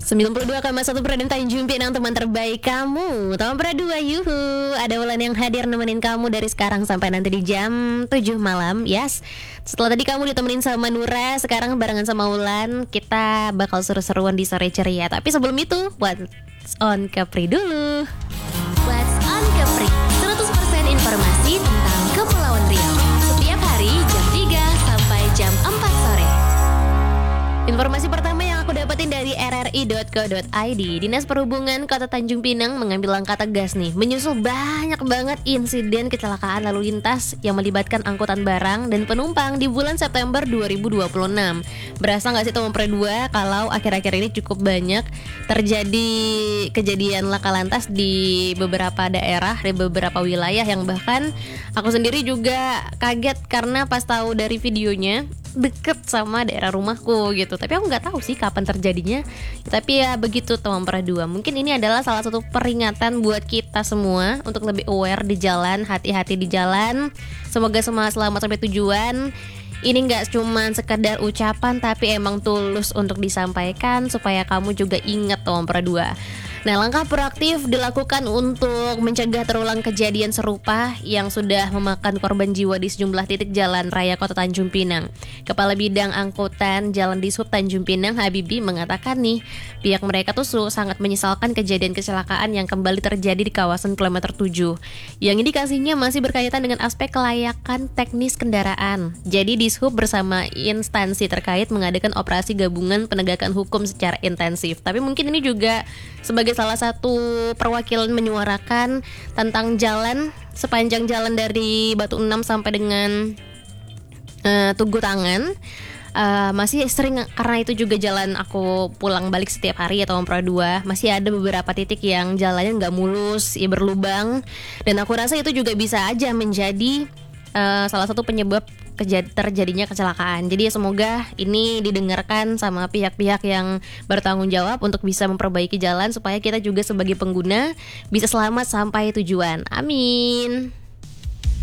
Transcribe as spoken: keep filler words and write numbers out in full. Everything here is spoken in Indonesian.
sembilan puluh dua koma satu Pradem Tanjung Pinang, teman terbaik kamu. Tahun Pradua, yuhu. Ada Wulan yang hadir nemenin kamu dari sekarang sampai nanti di jam tujuh malam. Yes. Setelah tadi kamu ditemenin sama Nura, sekarang barengan sama Wulan, kita bakal seru-seruan di sore ceria. Tapi sebelum itu, What's on Kepri dulu. What's on Kepri, seratus persen informasi tentang Kepulauan Riau. Setiap hari jam tiga sampai jam empat sore. Informasi pertama yang aku dapetin dari r r i dot co dot i d, Dinas Perhubungan Kota Tanjung Pinang mengambil langkah tegas nih, menyusul banyak banget insiden kecelakaan lalu lintas yang melibatkan angkutan barang dan penumpang di bulan September dua ribu dua puluh enam. Berasa gak sih teman Perdua kalau akhir-akhir ini cukup banyak terjadi kejadian laka lantas di beberapa daerah, di beberapa wilayah yang bahkan aku sendiri juga kaget karena pas tahu dari videonya deket sama daerah rumahku gitu. Tapi aku nggak tahu sih kapan terjadinya. Tapi ya begitu teman Perdua. Mungkin ini adalah salah satu peringatan buat kita semua untuk lebih aware di jalan, hati-hati di jalan. Semoga semua selamat sampai tujuan. Ini nggak cuma sekedar ucapan, tapi emang tulus untuk disampaikan supaya kamu juga ingat teman Perdua. Nah, langkah proaktif dilakukan untuk mencegah terulang kejadian serupa yang sudah memakan korban jiwa di sejumlah titik jalan raya Kota Tanjung Pinang. Kepala Bidang Angkutan Jalan Dishub Tanjung Pinang, Habibi, mengatakan nih, pihak mereka tuh sangat menyesalkan kejadian kecelakaan yang kembali terjadi di kawasan kilometer tujuh. Yang indikasinya masih berkaitan dengan aspek kelayakan teknis kendaraan. Jadi Dishub bersama instansi terkait mengadakan operasi gabungan penegakan hukum secara intensif. Tapi mungkin ini juga sebagai salah satu perwakilan menyuarakan tentang jalan sepanjang jalan dari Batu Enam sampai dengan uh, Tugu Tangan. Uh, masih sering, karena itu juga jalan aku pulang balik setiap hari atau Pro dua, masih ada beberapa titik yang jalannya nggak mulus, ya berlubang. Dan aku rasa itu juga bisa aja menjadi uh, salah satu penyebab kejad- terjadinya kecelakaan. Jadi ya semoga ini didengarkan sama pihak-pihak yang bertanggung jawab untuk bisa memperbaiki jalan supaya kita juga sebagai pengguna bisa selamat sampai tujuan. Amin.